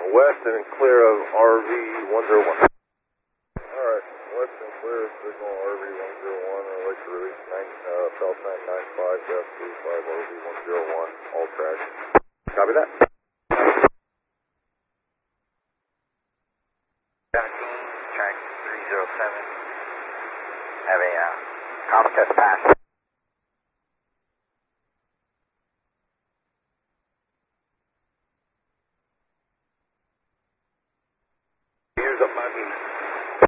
West and clear of RV 101. Alright, west and clear of signal RV 101. I'd like to release Falcon 95-35 RV 101, all track. Copy that. 17, track 307. Have a comp test pass.